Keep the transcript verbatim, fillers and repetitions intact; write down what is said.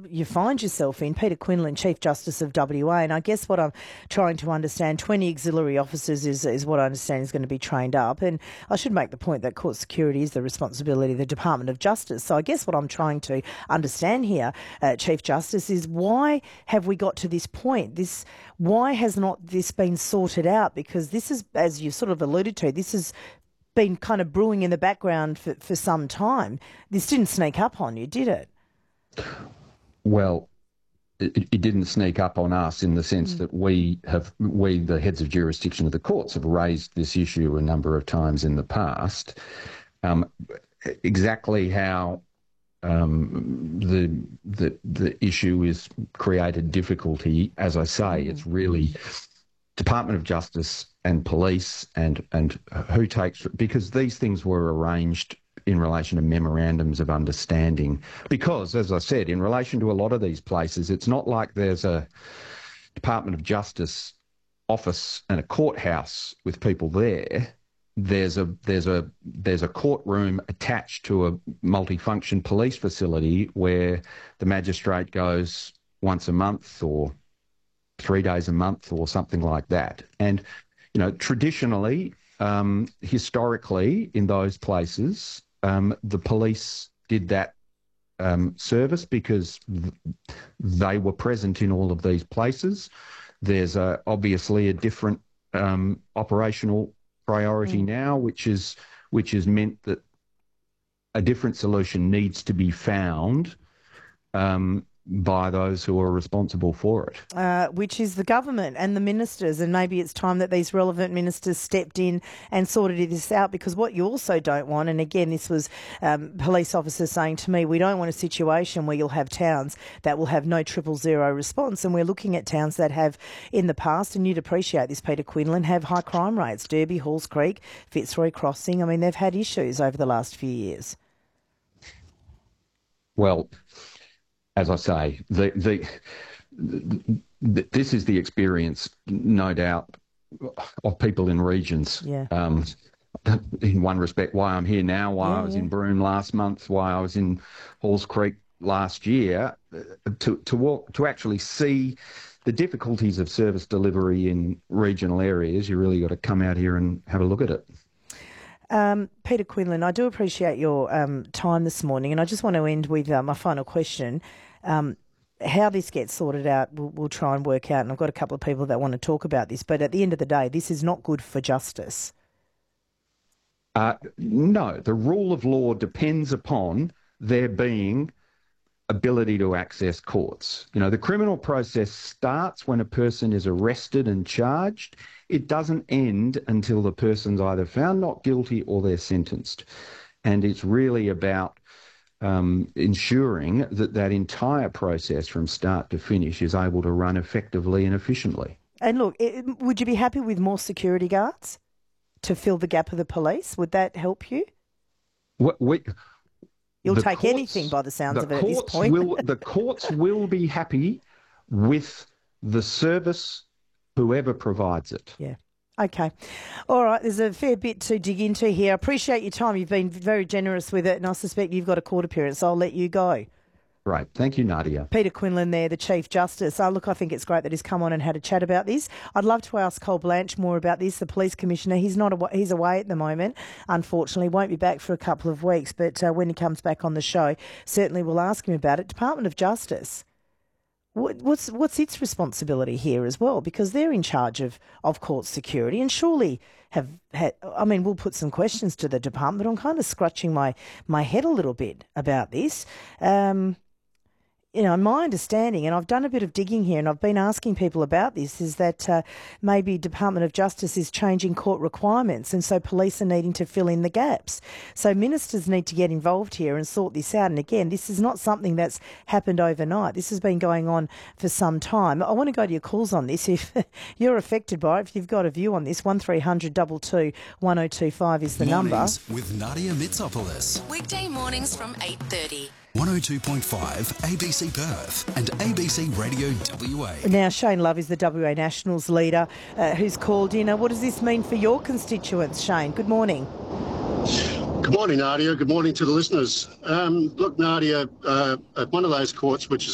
you find yourself in. Peter Quinlan, Chief Justice of W A, and I guess what I'm trying to understand, twenty auxiliary officers is, is what I understand is going to be trained up. And I should make the point that court security is the responsibility of the Department of Justice. So I guess what I'm trying to understand here, uh, Chief Justice, is why have we got to this point? This why has not this been sorted out? Because this is, as you sort of alluded to, this has been kind of brewing in the background for, for some time. This didn't sneak up on you, did it? Well, it, it didn't sneak up on us in the sense mm. that we have, we, the heads of jurisdiction of the courts, have raised this issue a number of times in the past. Um, exactly how um, the, the the issue is created difficulty, as I say, mm. it's really Department of Justice and police and and who takes, because these things were arranged in relation to memorandums of understanding. Because, as I said, in relation to a lot of these places, it's not like there's a Department of Justice office and a courthouse with people there. There's a there's a there's a courtroom attached to a multifunction police facility where the magistrate goes once a month or three days a month or something like that. And you know, traditionally, um, historically, in those places, um, the police did that um, service because th- they were present in all of these places. There's a, obviously a different um, operational priority mm. now, which is which has meant that a different solution needs to be found um, by those who are responsible for it. Uh, which is the government and the ministers, and maybe it's time that these relevant ministers stepped in and sorted this out, because what you also don't want, and again this was um, police officers saying to me, we don't want a situation where you'll have towns that will have no triple zero response, and we're looking at towns that have in the past, and you'd appreciate this, Peter Quinlan, have high crime rates. Derby, Halls Creek, Fitzroy Crossing, I mean they've had issues over the last few years. Well, as I say, the, the, the this is the experience, no doubt, of people in regions. Yeah. Um, in one respect, why I'm here now, why yeah, I was yeah. in Broome last month, why I was in Halls Creek last year, to to walk to actually see the difficulties of service delivery in regional areas. You really got to come out here and have a look at it. Um, Peter Quinlan, I do appreciate your um, time this morning, and I just want to end with uh, my final question. Um, how this gets sorted out, we'll, we'll try and work out, and I've got a couple of people that want to talk about this, but at the end of the day, this is not good for justice. Uh, no, the rule of law depends upon there being ability to access courts. You know, the criminal process starts when a person is arrested and charged. It doesn't end until the person's either found not guilty or they're sentenced. And it's really about um, ensuring that that entire process from start to finish is able to run effectively and efficiently. And look, it, would you be happy with more security guards to fill the gap of the police? Would that help you? What, we, You'll the take courts, anything by the sounds the of it at this point. will, the courts will be happy with the service, whoever provides it. Yeah. Okay. All right. There's a fair bit to dig into here. I appreciate your time. You've been very generous with it, and I suspect you've got a court appearance, so I'll let you go. Right. Thank you, Nadia. Peter Quinlan there, the Chief Justice. Oh, look, I think it's great that he's come on and had a chat about this. I'd love to ask Cole Blanche more about this, the Police Commissioner. He's not aw- he's away at the moment, unfortunately. Won't be back for a couple of weeks, but uh, when he comes back on the show, certainly we'll ask him about it. Department of Justice, what, what's what's its responsibility here as well? Because they're in charge of, of court security and surely have had, I mean, we'll put some questions to the department, but I'm kind of scratching my, my head a little bit about this. Um... You know, my understanding, and I've done a bit of digging here and I've been asking people about this, is that uh, maybe Department of Justice is changing court requirements and so police are needing to fill in the gaps. So ministers need to get involved here and sort this out. And again, this is not something that's happened overnight. This has been going on for some time. I want to go to your calls on this. If you're affected by it, if you've got a view on this, one three hundred two two one oh two five is the Mornings number. with Nadia Mitsopoulos. Weekday mornings from eight thirty. one oh two point five A B C Perth and A B C Radio W A. Now, Shane Love is the W A Nationals leader uh, who's called in. Uh, what does this mean for your constituents, Shane? Good morning. Good morning, Nadia. Good morning to the listeners. Um, look, Nadia, uh, at one of those courts which is